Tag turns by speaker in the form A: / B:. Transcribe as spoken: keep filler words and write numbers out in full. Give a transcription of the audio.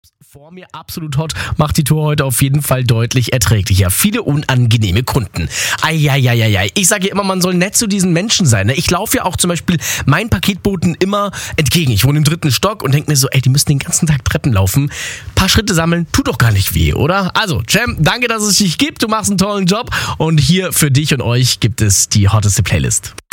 A: Vor mir absolut hot, macht die Tour heute auf jeden Fall deutlich erträglicher. Viele unangenehme Kunden. Eieieiei. Ich sage ja immer, man soll nett zu diesen Menschen sein. Ne? Ich laufe ja auch zum Beispiel meinen Paketboten immer entgegen. Ich wohne im dritten Stock und denke mir so, ey, die müssen den ganzen Tag Treppen laufen. Ein paar Schritte sammeln, tut doch gar nicht weh, oder? Also, Cem, danke, dass es dich gibt. Du machst einen tollen Job. Und hier für dich und euch gibt es die hotteste Playlist.